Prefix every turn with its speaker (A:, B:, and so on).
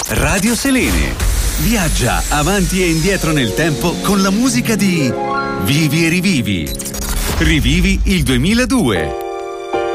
A: Radio Selene. Viaggia avanti e indietro nel tempo con la musica di Vivi e rivivi. Rivivi il 2002.